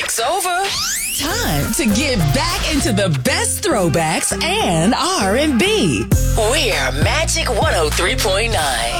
break's over. Time to get back into the best throwbacks and R&B. We're Magic 103.9.